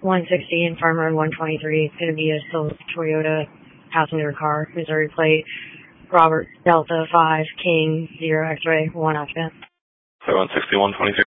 160 and Farm Road 123. It's going to be a Silver Toyota passenger car, Missouri plate, Robert Delta 5 King 0 X-ray 1 occupant. So 160, 123.